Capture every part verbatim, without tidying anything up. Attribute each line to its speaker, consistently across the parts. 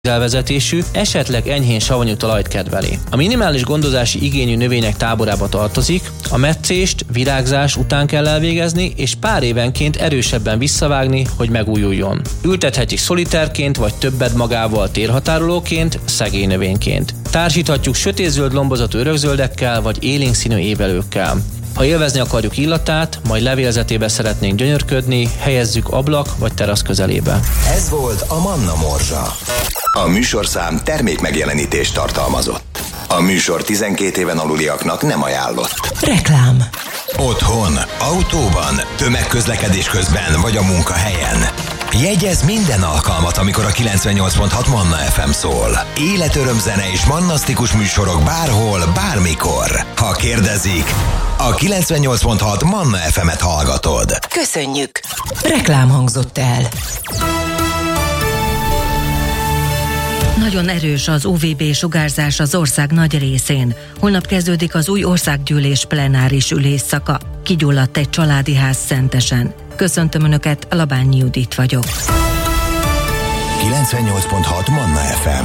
Speaker 1: elvezetésű, esetleg enyhén savanyú talajt kedveli. A minimális gondozási igényű növények táborába tartozik, a metszést, virágzás után kell elvégezni, és pár évenként erősebben visszavágni, hogy megújuljon. Ültethetjük szolitárként, vagy többet magával térhatárolóként, szegélynövényként. Társíthatjuk sötétzöld lombozatú örökzöldekkel, vagy élénk színű évelőkkel. Ha élvezni akarjuk illatát, majd levélzetébe szeretnénk gyönyörködni, helyezzük ablak vagy terasz közelébe.
Speaker 2: Ez volt a Manna Morzsa. A műsorszám termékmegjelenítést tartalmazott. A műsor tizenkét éven aluliaknak nem ajánlott.
Speaker 3: Reklám.
Speaker 2: Otthon, autóban, tömegközlekedés közben vagy a munkahelyen. Jegyezz minden alkalmat, amikor a kilencvennyolc pont hat Manna ef em szól. Életörömzene és mannasztikus műsorok bárhol, bármikor. Ha kérdezik, a kilencvennyolc pont hat Manna ef emet hallgatod.
Speaker 3: Köszönjük. Reklám hangzott el.
Speaker 4: Nagyon erős az u vé bé sugárzás az ország nagy részén. Holnap kezdődik az új országgyűlés plenáris ülésszaka. Kigyulladt egy családi ház Szentesen. Köszöntöm Önöket, Labányi Judit vagyok.
Speaker 2: kilencvennyolc pont hat Manna ef em.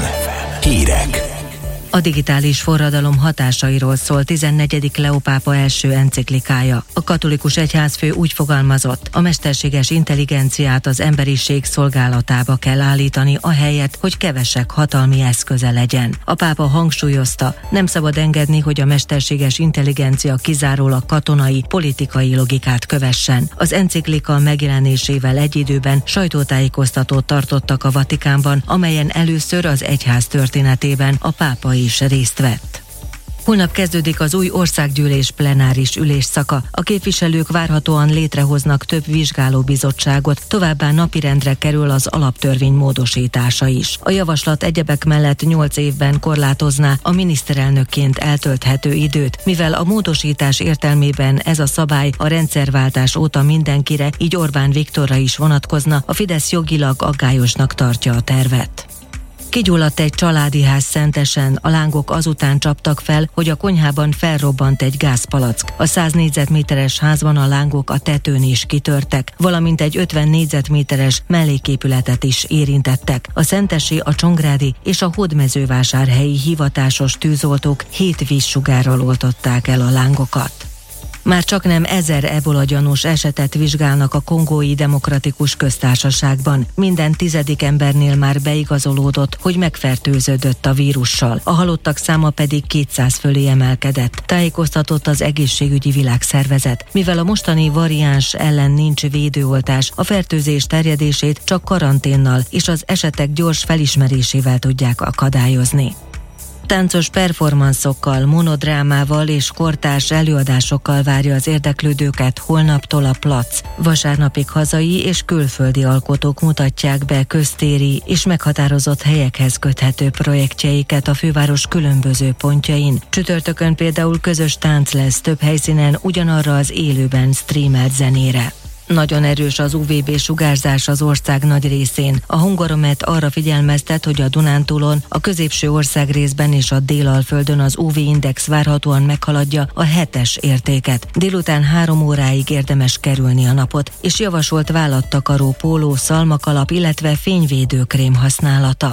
Speaker 2: Hírek.
Speaker 4: A digitális forradalom hatásairól szól tizennegyedik Leó pápa első enciklikája. A katolikus egyházfő úgy fogalmazott, a mesterséges intelligenciát az emberiség szolgálatába kell állítani, ahelyett, hogy kevesek hatalmi eszköze legyen. A pápa hangsúlyozta, nem szabad engedni, hogy a mesterséges intelligencia kizárólag katonai, politikai logikát kövessen. Az enciklika megjelenésével egy időben sajtótájékoztatót tartottak a Vatikánban, amelyen először az egyház történetében a pápa is részt vett. Holnap kezdődik az új országgyűlés plenáris ülésszaka. A képviselők várhatóan létrehoznak több vizsgálóbizottságot, továbbá napirendre kerül az alaptörvény módosítása is. A javaslat egyebek mellett nyolc évben korlátozná a miniszterelnökként eltölthető időt, mivel a módosítás értelmében ez a szabály a rendszerváltás óta mindenkire, így Orbán Viktorra is vonatkozna, a Fidesz jogilag aggályosnak tartja a tervet. Kigyulladt egy családi ház Szentesen, a lángok azután csaptak fel, hogy a konyhában felrobbant egy gázpalack. A száz négyzetméteres házban a lángok a tetőn is kitörtek, valamint egy ötven négyzetméteres melléképületet is érintettek. A szentesi, a csongrádi és a hódmezővásárhelyi hivatásos tűzoltók hét vízsugárral oltották el a lángokat. Már csak nem ezer ebola gyanús esetet vizsgálnak a Kongói Demokratikus Köztársaságban. Minden tizedik embernél már beigazolódott, hogy megfertőződött a vírussal. A halottak száma pedig kétszáz fölé emelkedett, tájékoztatott az Egészségügyi Világszervezet. Mivel a mostani variáns ellen nincs védőoltás, a fertőzés terjedését csak karanténnal és az esetek gyors felismerésével tudják akadályozni. Táncos performanszokkal, monodrámával és kortárs előadásokkal várja az érdeklődőket holnaptól a Plac. Vasárnapig hazai és külföldi alkotók mutatják be köztéri és meghatározott helyekhez köthető projektjeiket a főváros különböző pontjain. Csütörtökön például közös tánc lesz több helyszínen ugyanarra az élőben streamelt zenére. Nagyon erős az u vé bé sugárzás az ország nagy részén. A Hungaromet arra figyelmeztet, hogy a Dunántúlon, a középső országrészben és a Délalföldön az u vé-index várhatóan meghaladja a hetes értéket. Délután három óráig érdemes kerülni a napot, és javasolt vállattakaró póló, szalmakalap, illetve fényvédőkrém használata.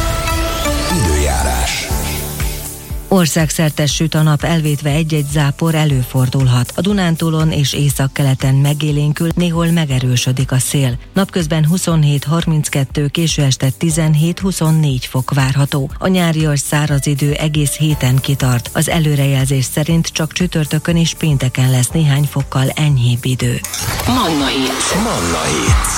Speaker 2: Időjárás.
Speaker 4: Országszerte süt a nap, elvétve egy-egy zápor előfordulhat. A Dunántúlon és északkeleten megélénkül, néhol megerősödik a szél. Napközben huszonhét harminckettő, késő este tizenhét huszonnégy fok várható. A nyárias száraz idő egész héten kitart. Az előrejelzés szerint csak csütörtökön és pénteken lesz néhány fokkal enyhébb idő.
Speaker 3: Manna Hit.
Speaker 2: Manna Hit.